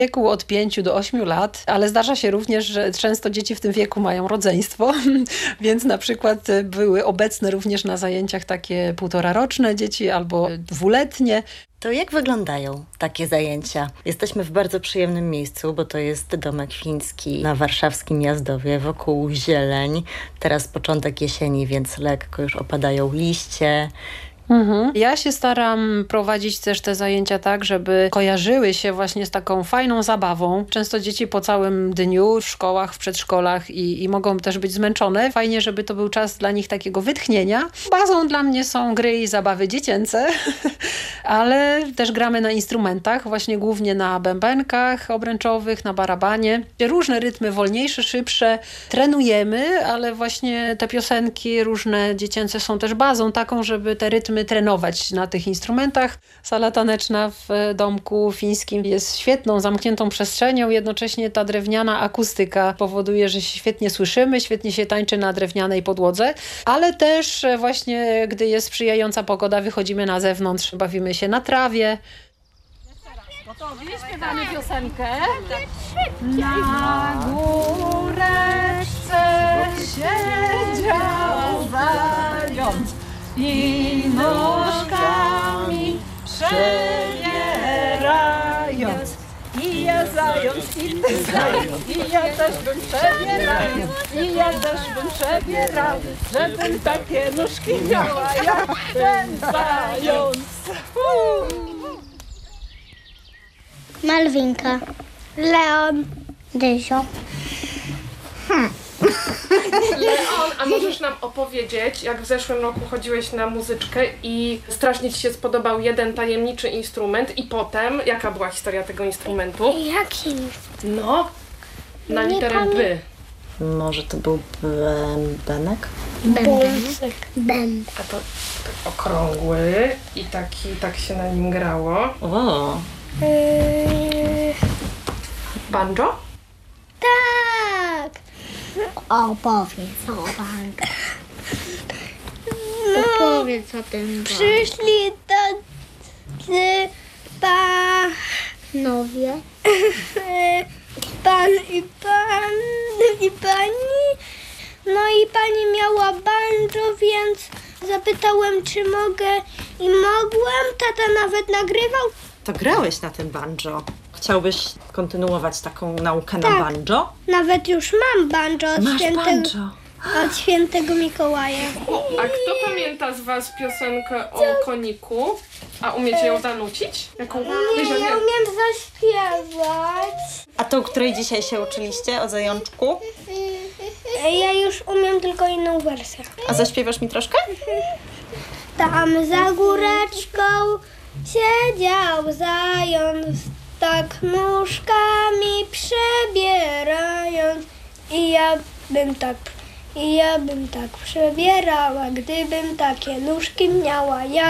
wieku od 5 do 8 lat, ale zdarza się również, że często dzieci w tym wieku mają rodzeństwo, więc na przykład były obecne również na zajęciach takie 1,5-roczne dzieci albo 2-letnie. To jak wyglądają takie zajęcia? Jesteśmy w bardzo przyjemnym miejscu, bo to jest domek fiński na warszawskim Jazdowie, wokół zieleń. Teraz początek jesieni, więc lekko już opadają liście. Ja się staram prowadzić też te zajęcia tak, żeby kojarzyły się właśnie z taką fajną zabawą. Często dzieci po całym dniu w szkołach, w przedszkolach i mogą też być zmęczone. Fajnie, żeby to był czas dla nich takiego wytchnienia. Bazą dla mnie są gry i zabawy dziecięce, ale też gramy na instrumentach, właśnie głównie na bębenkach obręczowych, na barabanie. Różne rytmy, wolniejsze, szybsze. Trenujemy, ale właśnie te piosenki różne dziecięce są też bazą taką, żeby te rytmy trenować na tych instrumentach. Sala taneczna w domku fińskim jest świetną, zamkniętą przestrzenią. Jednocześnie ta drewniana akustyka powoduje, że się świetnie słyszymy, świetnie się tańczy na drewnianej podłodze, ale też właśnie, gdy jest sprzyjająca pogoda, wychodzimy na zewnątrz, bawimy się na trawie. Gotowi? Śpiewamy piosenkę. Na góreczce siedział zając i nóżkami przebierając. I ja zając, i ty zając, i ja też bym przebierając, i ja też bym przebierał, żebym takie nóżki miała jak ten zając. Malwinka. Leon. Dyzio. Leon, a możesz nam opowiedzieć, jak w zeszłym roku chodziłeś na muzyczkę i strasznie ci się spodobał jeden tajemniczy instrument i potem, jaka była historia tego instrumentu? Jaki? No, na literę B. Może to był bębenek? Bębenek. Bęben. A to okrągły i tak się na nim grało. O, Banjo? Tak. Opowiedz o banku. Opowiedz o tym. Przyszli tacy panowie. Pan i pani. No i pani miała banjo, więc zapytałem, czy mogę i mogłem. Tata nawet nagrywał. to grałeś na tym banjo. Chciałbyś kontynuować taką naukę Tak. na banjo? Nawet już mam banjo Masz banjo. od świętego Mikołaja. A kto pamięta z was piosenkę o koniku? A umiecie ją zanucić? Jaką? Nie umiem zaśpiewać. A tą, której dzisiaj się uczyliście, o zajączku? Ja już umiem tylko inną wersję. A zaśpiewasz mi troszkę? Tam za góreczką siedział zając, tak nóżkami przebierając. I ja bym tak przebierała, gdybym takie nóżki miała. Ja